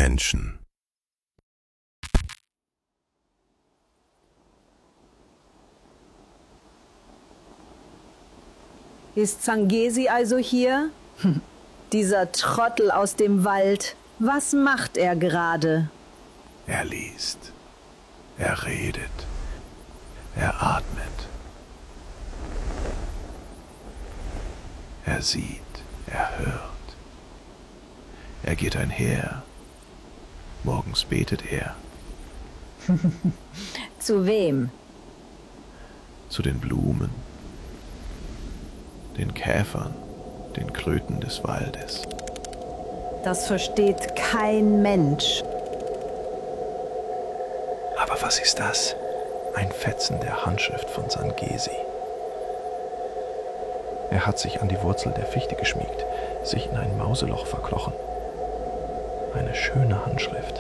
Menschen. Ist Zangesi also hier? Dieser Trottel aus dem Wald. Was macht er gerade? Er liest. Er redet. Er atmet. Er sieht. Er hört. Er geht einher. Morgens betet er. Zu wem? Zu den Blumen, den Käfern, den Kröten des Waldes. Das versteht kein Mensch. Aber was ist das? Ein Fetzen der Handschrift von Zangesi. Er hat sich an die Wurzel der Fichte geschmiegt, sich in ein Mauseloch verkrochen. Eine schöne Handschrift.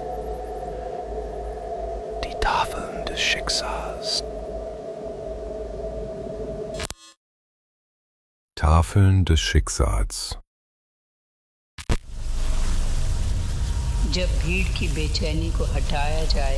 Die Tafeln des Schicksals. Tafeln des Schicksals. जब भीड़ की बेचैनी को हटाया जाए,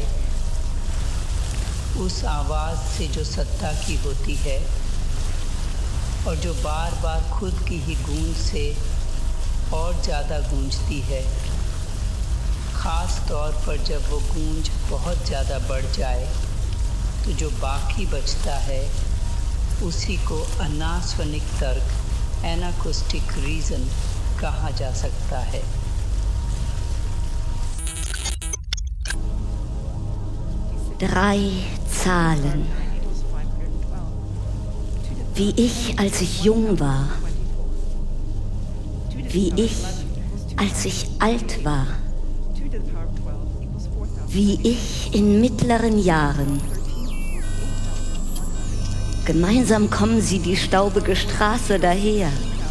उस आवाज़ से जो सत्ता की होती है और जो बार बार खुद की ही गूंज से और ज़्यादा गूंजती है, ख़ास तौर पर जब वो गूंज बहुत ज़्यादा बढ़ जाए, तो जो बाकी बचता है उसी को अनास्वनिक तर्क, एनाकोस्टिक रीज़न कहा जा सकता है। Drei Zahlen. Wie ich, als ich jung war. Wie ich, als ich alt war. Wie ich in mittleren Jahren. Gemeinsam kommen sie die staubige Straße daher.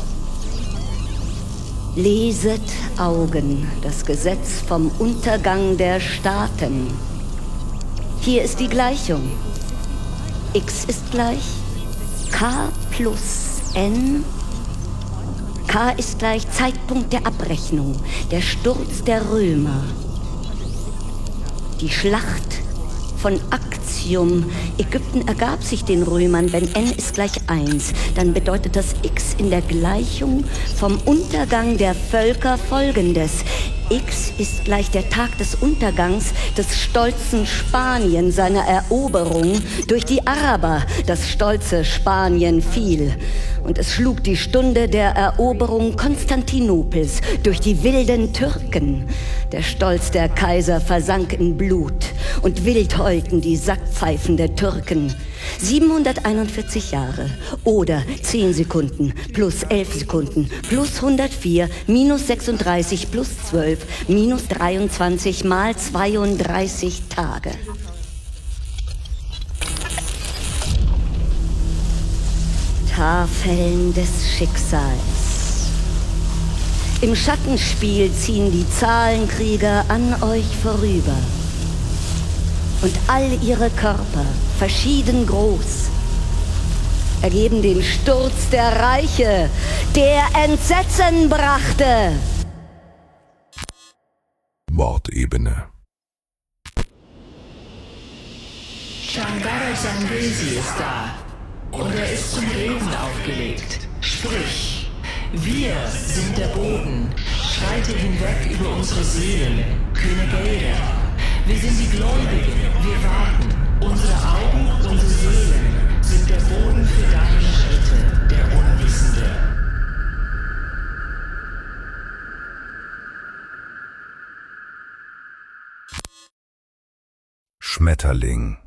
Leset Augen, das Gesetz vom Untergang der Staaten. Hier ist die Gleichung. X ist gleich K plus N. K ist gleich Zeitpunkt der Abrechnung, der Sturz der Römer. Die Schlacht von Actium. Ägypten ergab sich den Römern, wenn n ist gleich 1. Dann bedeutet das x in der Gleichung vom Untergang der Völker folgendes. X ist gleich der Tag des Untergangs des stolzen Spanien, seiner Eroberung durch die Araber. Das stolze Spanien fiel. Und es schlug die Stunde der Eroberung Konstantinopels durch die wilden Türken. Der Stolz der Kaiser versank in Blut und wild heulten die Sackpfeifen der Türken. 741 Jahre oder 10 Sekunden plus 11 Sekunden plus 104 minus 36 plus 12 minus 23 mal 32 Tage. Tafeln des Schicksals. Im Schattenspiel ziehen die Zahlenkrieger an euch vorüber. Und all ihre Körper, verschieden groß, ergeben den Sturz der Reiche, der Entsetzen brachte. Mordebene. Shangara Zangesi ist da und er ist zum Reden aufgelegt. Sprich, wir sind der Boden, schreite hinweg über unsere Seelen, kühne Gelder. Wir sind die Gläubigen, wir warten. Unsere Augen, unsere Seelen sind der Boden für deine Schritte, der Unwissende. Schmetterling.